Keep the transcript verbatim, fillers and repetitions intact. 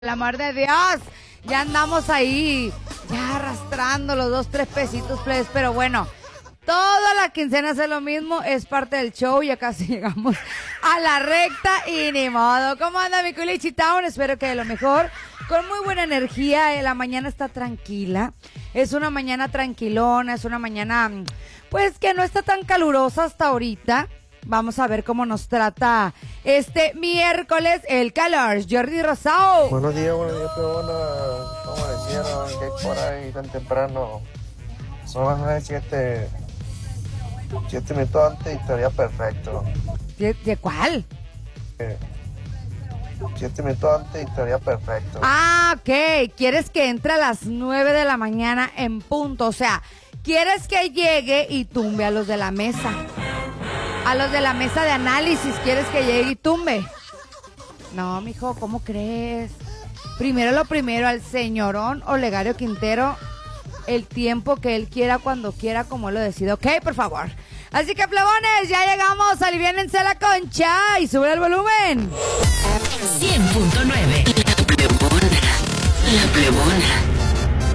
El amor de Dios, ya andamos ahí, ya arrastrando los dos, tres pesitos, plebes, pero bueno, toda la quincena hace lo mismo, es parte del show, ya casi llegamos a la recta y ni modo. ¿Cómo anda mi Culichi Town? Espero que de lo mejor, con muy buena energía, eh, la mañana está tranquila, es una mañana tranquilona, es una mañana, pues que no está tan calurosa hasta ahorita. Vamos a ver cómo nos trata este miércoles el calor. Jordi Rosao. Buenos días, buenos días, pero ¿cómo decían? ¿Qué hay por ahí tan temprano? Son las nueve, siete, siete minutos antes y estaría perfecto. ¿De, de cuál? Eh, siete minutos antes y estaría perfecto. Ah, ok. ¿Quieres que entre a las nueve de la mañana en punto? O sea, ¿quieres que llegue y tumbe a los de la mesa? A los de la mesa de análisis, ¿quieres que llegue y tumbe? No, mijo, ¿cómo crees? Primero lo primero, al señorón Olegario Quintero, el tiempo que él quiera, cuando quiera, como él lo decide. Ok, por favor. Así que, plebones, ya llegamos, aliviánense la concha y sube el volumen. cien punto nueve. La plebona, la plebona.